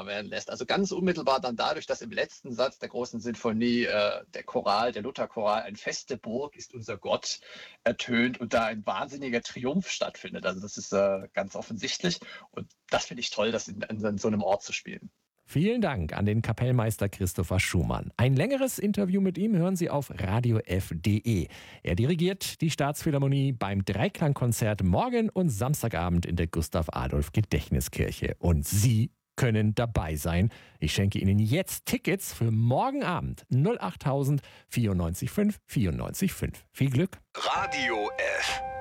werden lässt. Also ganz unmittelbar dann dadurch, dass im letzten Satz der großen Sinfonie der Choral, der Lutherchoral, ein feste Burg ist unser Gott, ertönt und da ein wahnsinniger Triumph stattfindet. Also das ist ganz offensichtlich und das finde ich toll, das in so einem Ort zu spielen. Vielen Dank an den Kapellmeister Christopher Schumann. Ein längeres Interview mit ihm hören Sie auf radiof.de. Er dirigiert die Staatsphilharmonie beim Dreiklangkonzert morgen und Samstagabend in der Gustav-Adolf-Gedächtniskirche. Und Sie können dabei sein. Ich schenke Ihnen jetzt Tickets für morgen Abend 08000 94 5 94 5. Viel Glück. Radio F.